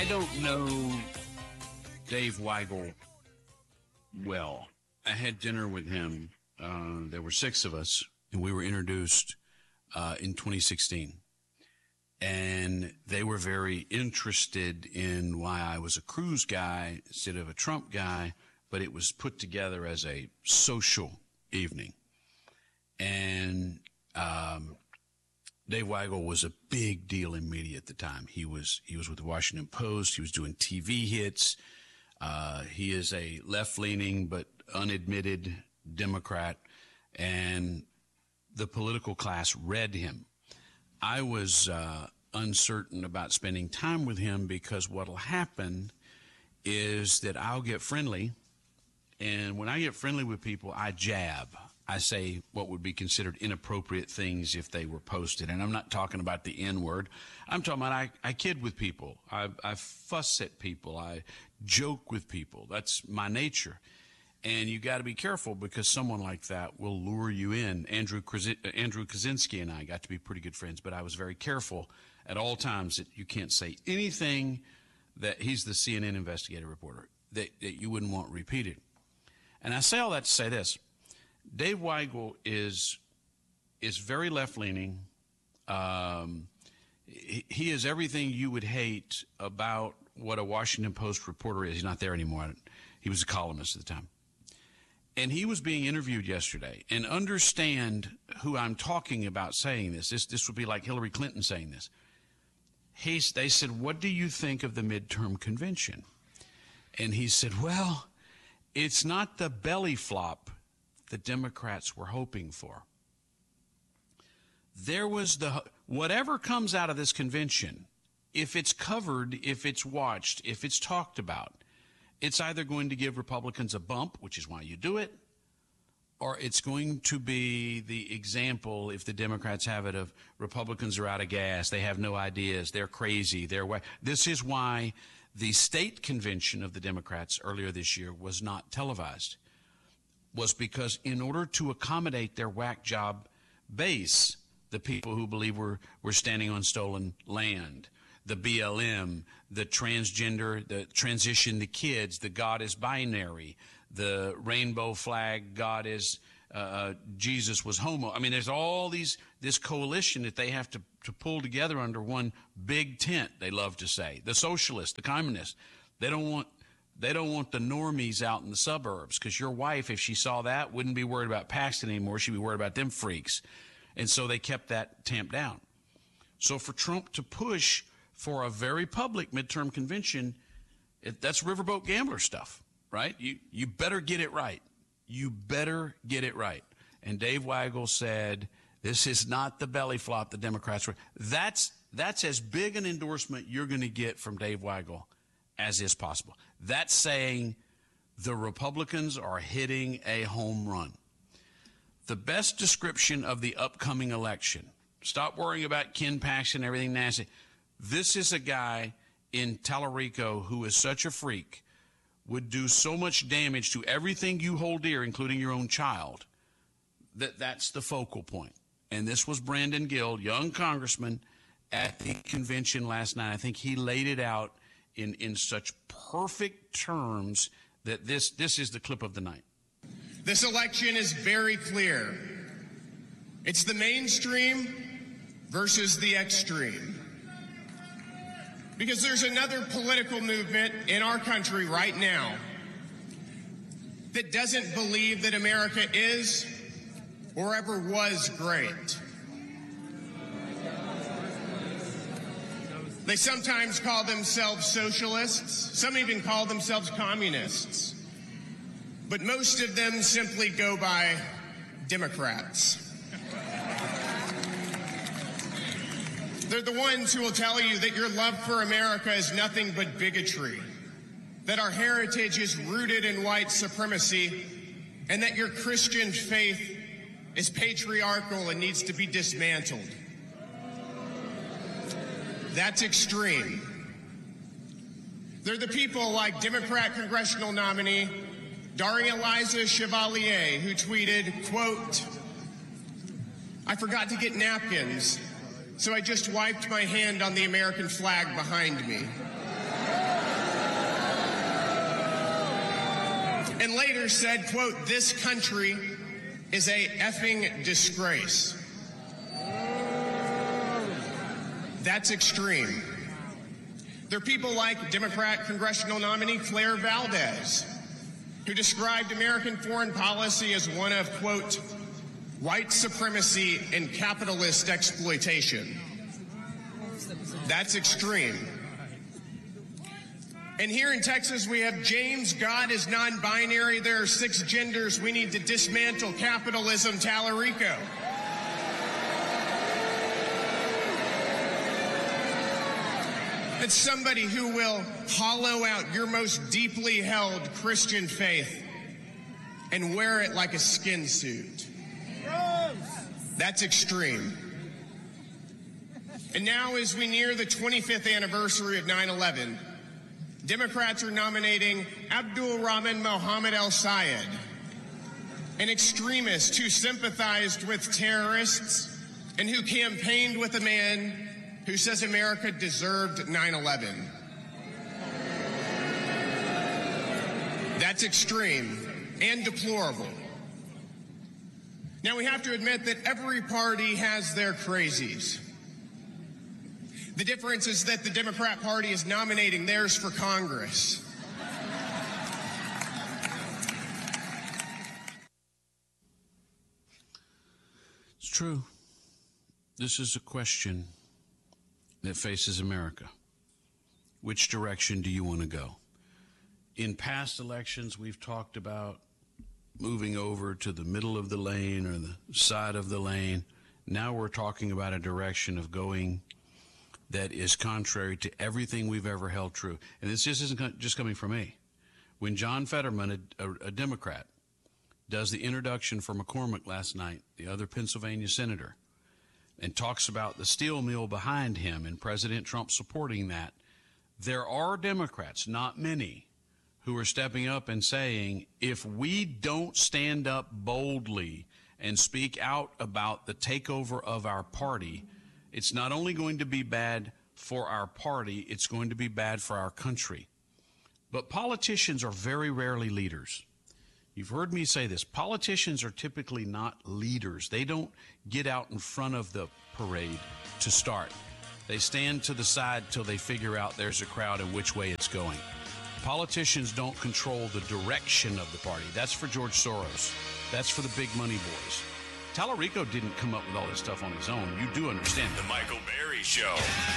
I don't know Dave Weigel well. I had dinner with him. There were 6 of us, and we were introduced in 2016. And they were very interested in why I was a Cruz guy instead of a Trump guy, but it was put together as a social evening. And Dave Weigel was a big deal in media at the time. He was with the Washington Post. He was doing TV hits. He is a left-leaning but unadmitted Democrat, and the political class read him. I was uncertain about spending time with him because what'll happen is that I'll get friendly, and when I get friendly with people, I jab. I say what would be considered inappropriate things if they were posted. And I'm not talking about the N-word. I'm talking about I kid with people. I fuss at people. I joke with people. That's my nature. And you got to be careful because someone like that will lure you in. Andrew Kaczynski and I got to be pretty good friends, but I was very careful at all times that you can't say anything that he's the CNN investigative reporter that you wouldn't want repeated. And I say all that to say this. Dave Weigel is very left-leaning. He is everything you would hate about what a Washington Post reporter is. He's not there anymore. He was a columnist at the time. And he was being interviewed yesterday. And understand who I'm talking about saying this. This would be like Hillary Clinton saying this. They said, "What do you think of the midterm convention?" And he said, "Well, it's not the belly flop the Democrats were hoping for. There was whatever comes out of this convention, if it's covered, if it's watched, if it's talked about, it's either going to give Republicans a bump, which is why you do it, or it's going to be the example, if the Democrats have it, of Republicans are out of gas, they have no ideas, they're crazy, This is why the state convention of the Democrats earlier this year was not televised. Was because in order to accommodate their whack job base, the people who believe we're standing on stolen land, the BLM, the transgender, the transition to kids, the God is binary, the rainbow flag, God is, Jesus was homo. I mean, there's all this coalition that they have to pull together under one big tent, they love to say. The socialists, the communists, they don't want the normies out in the suburbs, because your wife, if she saw that, wouldn't be worried about Paxton anymore. She'd be worried about them freaks. And so they kept that tamped down. So for Trump to push for a very public midterm convention, that's riverboat gambler stuff, right? You better get it right. You better get it right. And Dave Weigel said, this is not the belly flop the Democrats were. That's as big an endorsement you're going to get from Dave Weigel as is possible. That's saying the Republicans are hitting a home run. The best description of the upcoming election, stop worrying about Ken Paxton and everything nasty. This is a guy in Tallarico who is such a freak, would do so much damage to everything you hold dear, including your own child, that's the focal point. And this was Brandon Gill, young congressman, at the convention last night. I think he laid it out in such perfect terms that this is the clip of the night. This election is very clear. It's the mainstream versus the extreme. Because there's another political movement in our country right now that doesn't believe that America is or ever was great. They sometimes call themselves socialists. Some even call themselves communists. But most of them simply go by Democrats. They're the ones who will tell you that your love for America is nothing but bigotry, that our heritage is rooted in white supremacy, and that your Christian faith is patriarchal and needs to be dismantled. That's extreme. They're the people like Democrat congressional nominee Daria Liza Chevalier, who tweeted, quote, "I forgot to get napkins, so I just wiped my hand on the American flag behind me." and later said, quote, "This country is a effing disgrace." That's extreme. There are people like Democrat congressional nominee Claire Valdez, who described American foreign policy as one of, quote, "white supremacy and capitalist exploitation." That's extreme. And here in Texas, we have James, "God is non-binary. There are 6 genders. We need to dismantle capitalism," Tallarico. It's somebody who will hollow out your most deeply held Christian faith and wear it like a skin suit. That's extreme. And now, as we near the 25th anniversary of 9/11, Democrats are nominating Abdul Rahman Mohammed al-Sayed, an extremist who sympathized with terrorists and who campaigned with a man who says America deserved 9/11. That's extreme and deplorable. Now, we have to admit that every party has their crazies. The difference is that the Democrat Party is nominating theirs for Congress. It's true. This is a question that faces America. Which direction do you want to go? In past elections, we've talked about moving over to the middle of the lane or the side of the lane. Now we're talking about a direction of going that is contrary to everything we've ever held true. And this just isn't just coming from me. When John Fetterman, a Democrat, does the introduction for McCormick last night, the other Pennsylvania senator, and talks about the steel mill behind him and President Trump supporting that, there are Democrats, not many, who are stepping up and saying, if we don't stand up boldly and speak out about the takeover of our party, it's not only going to be bad for our party, it's going to be bad for our country. But politicians are very rarely leaders. You've heard me say this. Politicians are typically not leaders. They don't get out in front of the parade to start. They stand to the side till they figure out there's a crowd and which way it's going. Politicians don't control the direction of the party. That's for George Soros. That's for the big money boys. Tallarico didn't come up with all this stuff on his own. You do understand. The Michael Berry Show.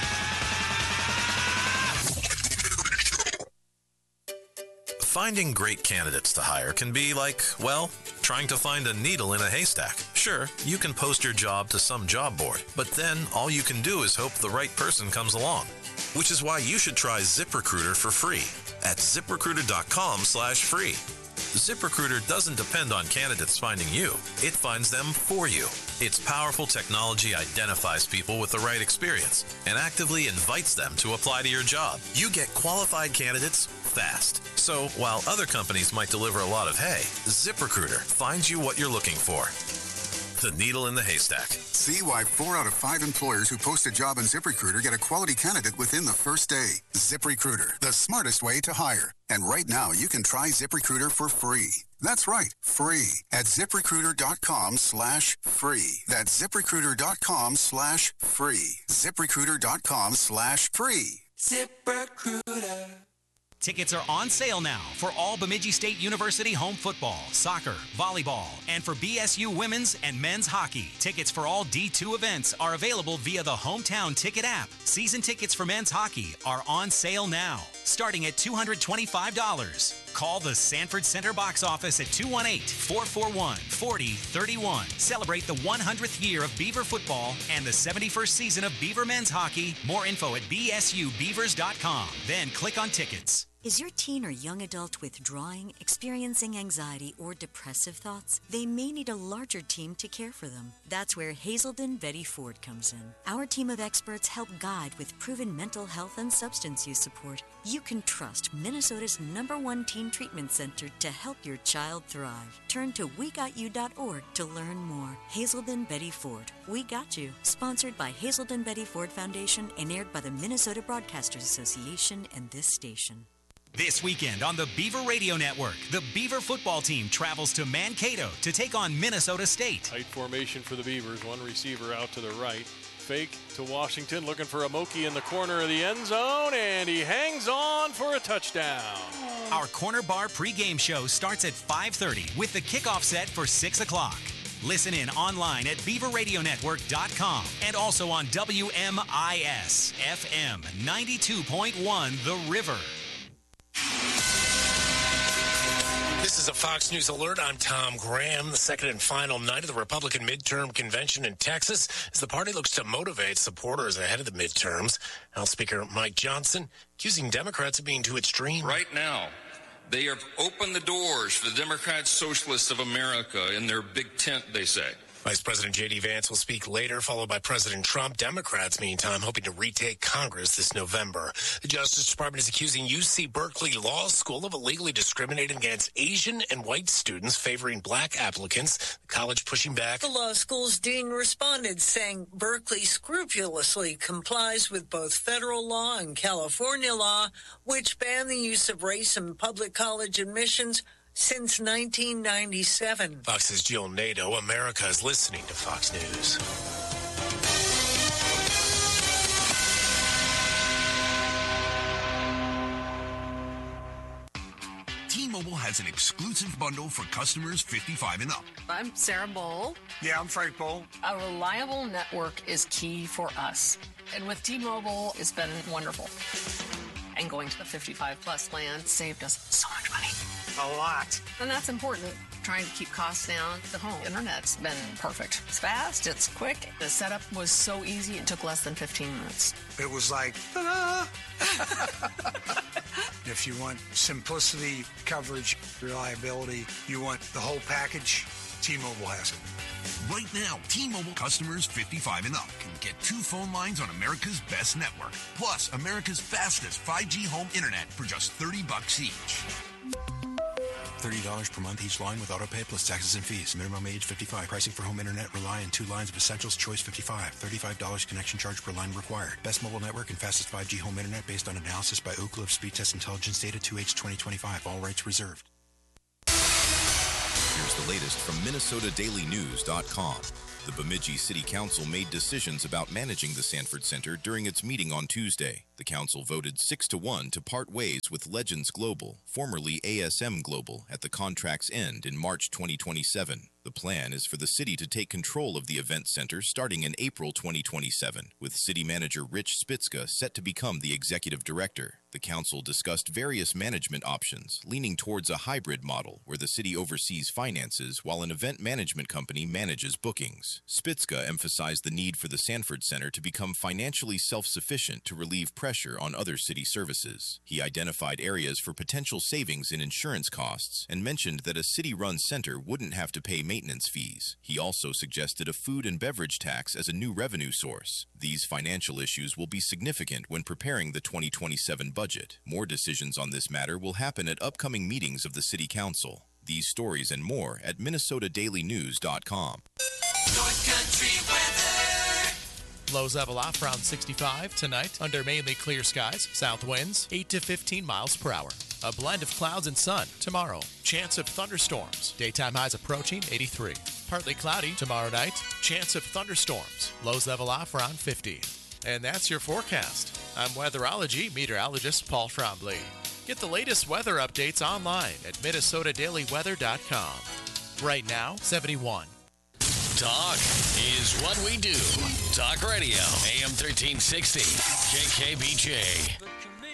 Finding great candidates to hire can be like, well, trying to find a needle in a haystack. Sure, you can post your job to some job board, but then all you can do is hope the right person comes along. Which is why you should try ZipRecruiter for free at ZipRecruiter.com/free. ZipRecruiter doesn't depend on candidates finding you. It finds them for you. Its powerful technology identifies people with the right experience and actively invites them to apply to your job. You get qualified candidates fast. So while other companies might deliver a lot of hay, ZipRecruiter finds you what you're looking for. The needle in the haystack. See why 4 out of 5 employers who post a job on ZipRecruiter get a quality candidate within the first day. ZipRecruiter, the smartest way to hire. And right now, you can try ZipRecruiter for free. That's right, free at ZipRecruiter.com/free. That's ZipRecruiter.com/free. ZipRecruiter.com/free. ZipRecruiter. Tickets are on sale now for all Bemidji State University home football, soccer, volleyball, and for BSU women's and men's hockey. Tickets for all D2 events are available via the Hometown Ticket app. Season tickets for men's hockey are on sale now, starting at $225. Call the Sanford Center box office at 218-441-4031. Celebrate the 100th year of Beaver football and the 71st season of Beaver men's hockey. More info at bsubeavers.com. Then click on tickets. Is your teen or young adult withdrawing, experiencing anxiety, or depressive thoughts? They may need a larger team to care for them. That's where Hazelden Betty Ford comes in. Our team of experts help guide with proven mental health and substance use support. You can trust Minnesota's #1 teen treatment center to help your child thrive. Turn to WeGotYou.org to learn more. Hazelden Betty Ford. We Got You. Sponsored by Hazelden Betty Ford Foundation and aired by the Minnesota Broadcasters Association and this station. This weekend on the Beaver Radio Network, the Beaver football team travels to Mankato to take on Minnesota State. Tight formation for the Beavers. One receiver out to the right. Fake to Washington, looking for Amoki in the corner of the end zone, and he hangs on for a touchdown. Our Corner Bar pregame show starts at 5:30 with the kickoff set for 6 o'clock. Listen in online at BeaverRadioNetwork.com and also on WMIS FM 92.1 The River. This is a Fox News Alert. I'm Tom Graham. The second and final night of the Republican midterm convention in Texas as the party looks to motivate supporters ahead of the midterms. House Speaker Mike Johnson accusing Democrats of being too extreme. Right now, they have opened the doors for the Democrat Socialists of America in their big tent, they say. Vice President J.D. Vance will speak later, followed by President Trump. Democrats, meantime, hoping to retake Congress this November. The Justice Department is accusing UC Berkeley Law School of illegally discriminating against Asian and white students, favoring black applicants. The college pushing back. The law school's dean responded, saying Berkeley scrupulously complies with both federal law and California law, which ban the use of race in public college admissions since 1997. Fox's Jill Nato. America is listening to Fox News. T-Mobile has an exclusive bundle for customers 55 and up. I'm Sarah Bowl. Yeah, I'm Frank Bowl. A reliable network is key for us. And with T-Mobile, it's been wonderful. And going to the 55-plus plan saved us so much money. A lot. And that's important. Trying to keep costs down. The home internet's been perfect. It's fast, it's quick. The setup was so easy, it took less than 15 minutes. It was like, ta-da! If you want simplicity, coverage, reliability, you want the whole package, T-Mobile has it. Right now, T-Mobile customers 55 and up can get 2 phone lines on America's best network, plus America's fastest 5G home internet for just $30 each. $30 per month each line with autopay plus taxes and fees. Minimum age 55. Pricing for home internet rely on 2 lines of Essentials. Choice 55. $35 connection charge per line required. Best mobile network and fastest 5G home internet based on analysis by Oak Cliff Speed Test Intelligence Data 2H 2025. All rights reserved. Here's the latest from MinnesotaDailyNews.com. The Bemidji City Council made decisions about managing the Sanford Center during its meeting on Tuesday. The council voted 6-1 to part ways with Legends Global, formerly ASM Global, at the contract's end in March 2027. The plan is for the city to take control of the event center starting in April 2027, with city manager Rich Spitzka set to become the executive director. The council discussed various management options, leaning towards a hybrid model where the city oversees finances while an event management company manages bookings. Spitzka emphasized the need for the Sanford Center to become financially self-sufficient to relieve pressure on other city services. He identified areas for potential savings in insurance costs and mentioned that a city-run center wouldn't have to pay maintenance fees. He also suggested a food and beverage tax as a new revenue source. These financial issues will be significant when preparing the 2027 budget. More decisions on this matter will happen at upcoming meetings of the City Council. These stories and more at MinnesotaDailyNews.com. North Country weather. Lows level off around 65 tonight under mainly clear skies. South winds 8 to 15 miles per hour. A blend of clouds and sun tomorrow. Chance of thunderstorms. Daytime highs approaching 83. Partly cloudy tomorrow night. Chance of thunderstorms. Lows level off around 50. And that's your forecast. I'm weatherology meteorologist Paul Trombley. Get the latest weather updates online at MinnesotaDailyWeather.com. Right now, 71. Talk is what we do. Talk Radio, AM 1360, KKBJ.